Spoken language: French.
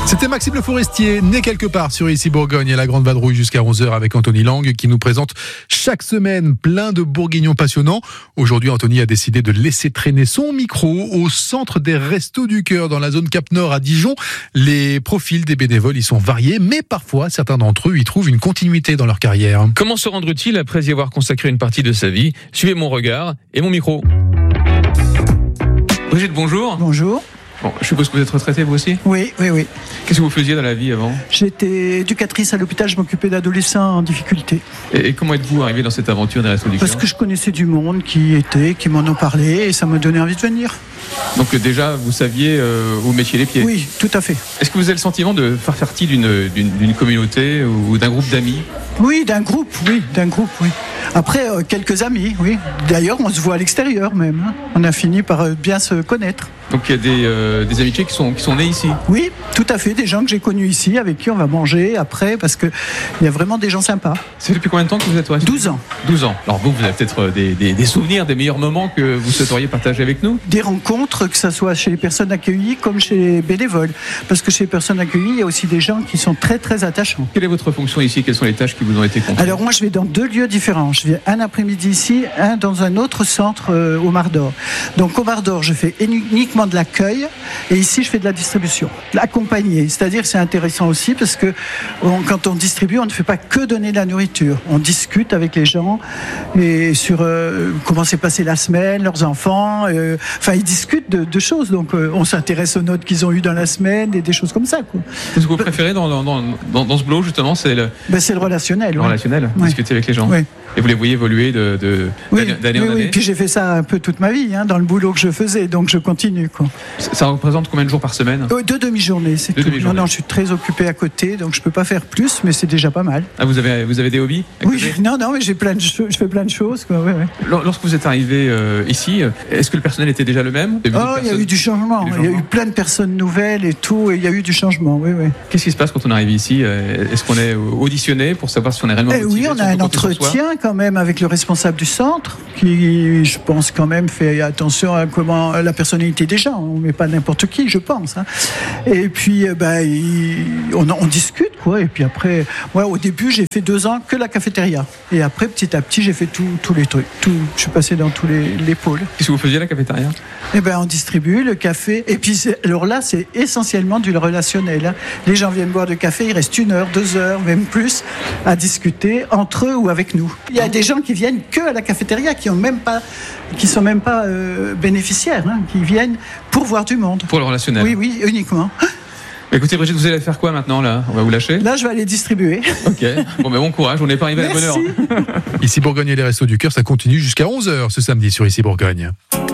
C'était Maxime Le Forestier, né quelque part sur Ici Bourgogne et la Grande Vadrouille jusqu'à 11h avec Anthony Lang qui nous présente chaque semaine plein de bourguignons passionnants. Aujourd'hui, Anthony a décidé de laisser traîner son micro au centre des Restos du Cœur dans la zone Cap-Nord à Dijon. Les profils des bénévoles y sont variés, mais parfois certains d'entre eux y trouvent une continuité dans leur carrière. Comment se rendre utile après y avoir consacré une partie de sa vie ? Suivez mon regard et mon micro. Brigitte, bonjour. Bonjour. Bon, je suppose que vous êtes retraitée vous aussi ? Oui. Qu'est-ce que vous faisiez dans la vie avant ? J'étais éducatrice à l'hôpital, je m'occupais d'adolescents en difficulté. Et comment êtes-vous arrivé dans cette aventure des Restos du Cœur ? Parce que je connaissais du monde qui m'en ont parlé et ça m'a donné envie de venir. Donc déjà, vous saviez où vous mettiez les pieds ? Oui, tout à fait. Est-ce que vous avez le sentiment de faire partie d'une communauté ou d'un groupe d'amis ? Oui, d'un groupe, oui. Après, quelques amis, oui. D'ailleurs, on se voit à l'extérieur même. On a fini par bien se connaître. Donc il y a des amitiés qui sont nées ici ? Oui, tout à fait. Des gens que j'ai connus ici, avec qui on va manger après, parce qu'il y a vraiment des gens sympas. Ça fait depuis combien de temps que vous êtes resté ? 12 ans. 12 ans. Alors vous avez peut-être des souvenirs, des meilleurs moments que vous souhaiteriez partager avec nous ? Des rencontres, que ce soit chez les personnes accueillies comme chez les bénévoles. Parce que chez les personnes accueillies, il y a aussi des gens qui sont très très attachants. Quelle est votre fonction ici ? Quelles sont les tâches qui vous ont été confiées ? Alors moi je vais dans 2 lieux différents. Je vais un après-midi ici, un dans un autre centre au Mar d'Or. Donc au Mar d'Or, je fais uniquement de l'accueil et ici je fais de la distribution. L'accompagner, c'est-à-dire c'est intéressant aussi parce que quand on distribue, on ne fait pas que donner de la nourriture. On discute avec les gens et sur comment s'est passée la semaine, leurs enfants. Ils discutent de choses. Donc on s'intéresse aux notes qu'ils ont eues dans la semaine et des choses comme ça, quoi. Ce que vous préférez dans ce boulot justement, c'est le relationnel. Le relationnel, ouais. Discuter avec les gens. Oui. Et vous les voyez évoluer d'année en année. Oui. Puis j'ai fait ça un peu toute ma vie, dans le boulot que je faisais, donc je continue, quoi. Ça représente combien de jours par semaine ? 2 demi-journées, c'est tout. Non, je suis très occupé à côté, donc je peux pas faire plus, mais c'est déjà pas mal. Ah, vous avez des hobbies ? Oui, non, mais je fais plein de choses, quoi. Ouais. Lorsque vous êtes arrivé ici, est-ce que le personnel était déjà le même ? Il y a eu du changement. Il y a eu plein de personnes nouvelles et tout, et il y a eu du changement, oui. Qu'est-ce qui se passe quand on arrive ici ? Est-ce qu'on est auditionné pour savoir si on est réellement motivé ? Oui, on a un entretien quand même avec le responsable du centre, qui, je pense, quand même fait attention à comment la personnalité des gens. On ne met pas n'importe qui, je pense. Et puis, on discute, quoi. Et puis après, moi, au début, j'ai fait 2 ans que la cafétéria. Et après, petit à petit, j'ai fait tous les trucs. Je suis passé dans tous les pôles. Qu'est-ce que vous faisiez à la cafétéria ? On distribue le café. Et puis, alors là, c'est essentiellement du relationnel. Les gens viennent boire du café, ils restent 1 heure, 2 heures, même plus, à discuter entre eux ou avec nous. Il y a des gens qui viennent que à la cafétéria, qui sont même pas bénéficiaires, qui viennent pour voir du monde. Pour le relationnel. Oui, uniquement. Écoutez Brigitte, vous allez faire quoi maintenant là ? On va vous lâcher ? Là, je vais aller distribuer. Ok. Bon courage, on n'est pas arrivé à la bonne heure. Ici Bourgogne et les Restos du Cœur, ça continue jusqu'à 11h ce samedi sur Ici Bourgogne.